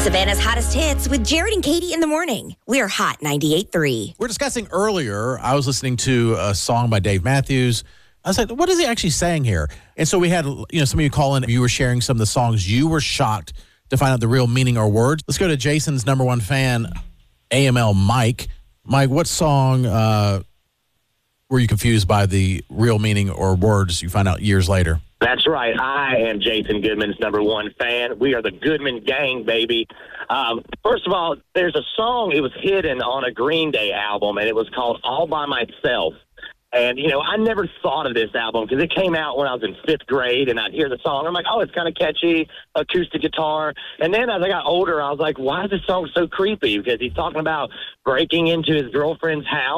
Savannah's hottest hits with Jared and Katie in the morning. We're Hot 98.3. We're discussing earlier, I was listening to a song by Dave Matthews. I was like, what is he actually saying here? And so we had, some of you call in. You were sharing some of the songs. You were shocked to find out the real meaning or words. Let's go to Jason's number one fan, AML Mike. Mike, what song were you confused by the real meaning or words you find out years later? That's right. I am Jason Goodman's number one fan. We are the Goodman Gang, baby. First of all, there's a song, it was hidden on a Green Day album, and it was called All By Myself. And, I never thought of this album because it came out when I was in fifth grade, and I'd hear the song. I'm like, oh, it's kind of catchy, acoustic guitar. And then as I got older, I was like, why is this song so creepy? Because he's talking about breaking into his girlfriend's house.